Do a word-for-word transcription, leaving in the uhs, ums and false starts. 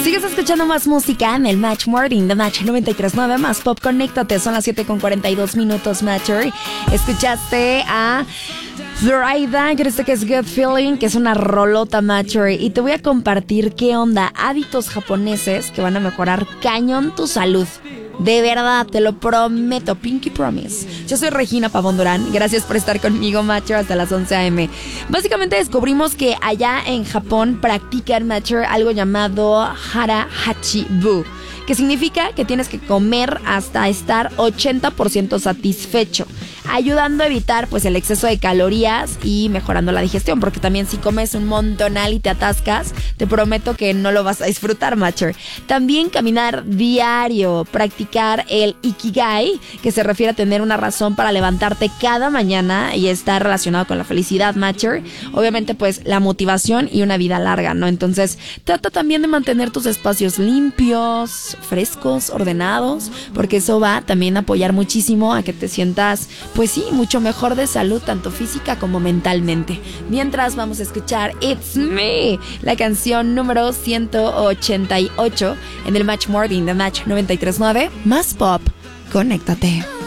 Sigues escuchando más música en el Match Morning de Match noventa y tres punto nueve más Pop. Conéctate, son las siete con cuarenta y dos minutos, Matcher. Escuchaste a Zoraida, que este que es Good Feeling, que es una rolota, Matcher. Y te voy a compartir qué onda, hábitos japoneses que van a mejorar cañón tu salud. De verdad, te lo prometo, Pinky Promise. Yo soy Regina Pavón Durán. Gracias por estar conmigo, Matcher, hasta las once a.m. Básicamente descubrimos que allá en Japón practican, Matcher, algo llamado Hara Hachi Bu, que significa que tienes que comer hasta estar ochenta por ciento satisfecho, ayudando a evitar pues el exceso de calorías y mejorando la digestión, porque también si comes un montonal y te atascas, te prometo que no lo vas a disfrutar, Matcher. También caminar diario, practicar el Ikigai, que se refiere a tener una razón para levantarte cada mañana y está relacionado con la felicidad, Matcher. Obviamente pues la motivación y una vida larga, ¿no? Entonces trata también de mantener tus espacios limpios, frescos, ordenados, porque eso va también a apoyar muchísimo a que te sientas, pues sí, mucho mejor de salud, tanto física como mentalmente. Mientras vamos a escuchar It's Me, la canción número ciento ochenta y ocho en el Match Morning de Match noventa y tres punto nueve, más Pop. Conéctate.